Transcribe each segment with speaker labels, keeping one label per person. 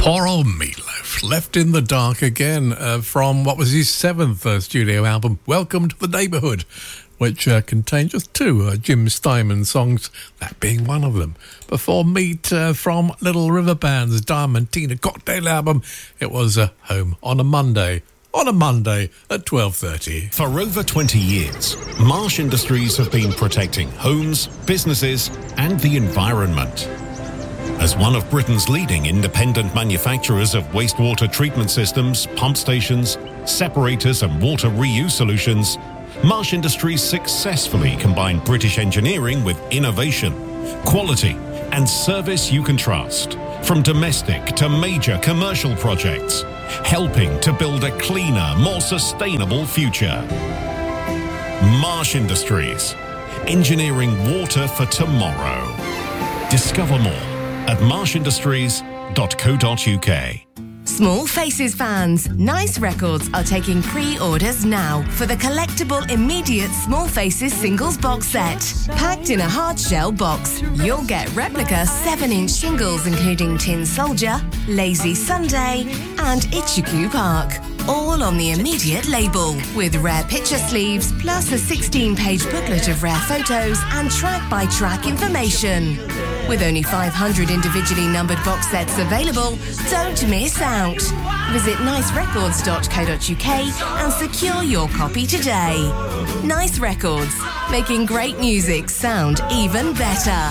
Speaker 1: Poor old Meatloaf, left in the dark again from what was his seventh studio album, Welcome to the Neighbourhood, which contained just two Jim Steinman songs, that being one of them. Before Meat from Little River Band's Diamantina Cocktail album, it was Home on a Monday. On a Monday at 12:30.
Speaker 2: For over 20 years, Marsh Industries have been protecting homes, businesses and the environment. As one of Britain's leading independent manufacturers of wastewater treatment systems, pump stations, separators and water reuse solutions, Marsh Industries successfully combine British engineering with innovation, quality and service you can trust. From domestic to major commercial projects, helping to build a cleaner, more sustainable future. Marsh Industries, engineering water for tomorrow. Discover more at marshindustries.co.uk.
Speaker 3: Small Faces fans, Nice Records are taking pre-orders now for the collectible immediate Small Faces singles box set. Packed in a hard shell box, you'll get replica 7-inch singles including Tin Soldier, Lazy Sunday and Ichiku Park. All on the immediate label, with rare picture sleeves, plus a 16-page booklet of rare photos and track-by-track information. With only 500 individually numbered box sets available, don't miss out. Visit nicerecords.co.uk and secure your copy today. Nice Records, making great music sound even better.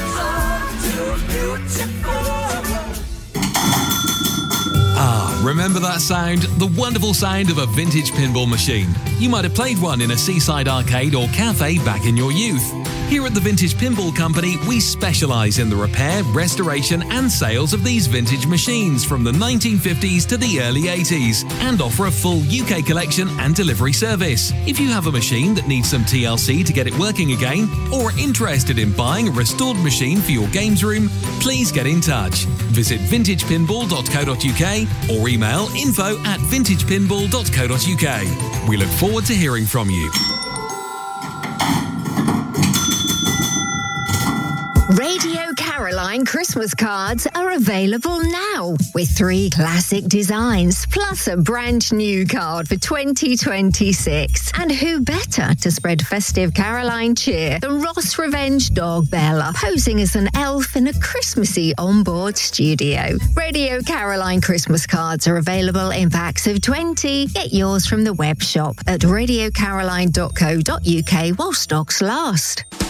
Speaker 4: Remember that sound? The wonderful sound of a vintage pinball machine. You might have played one in a seaside arcade or cafe back in your youth. Here at the Vintage Pinball Company, we specialise in the repair, restoration and sales of these vintage machines from the 1950s to the early 80s and offer a full UK collection and delivery service. If you have a machine that needs some TLC to get it working again or are interested in buying a restored machine for your games room, please get in touch. Visit vintagepinball.co.uk or email info@vintagepinball.co.uk. We look forward to hearing from you.
Speaker 5: Radio Caroline Christmas cards are available now with 3 classic designs plus a brand new card for 2026. And who better to spread festive Caroline cheer than Ross Revenge dog Bella, posing as an elf in a Christmassy onboard studio. Radio Caroline Christmas cards are available in packs of 20. Get yours from the web shop at radiocaroline.co.uk while stocks last.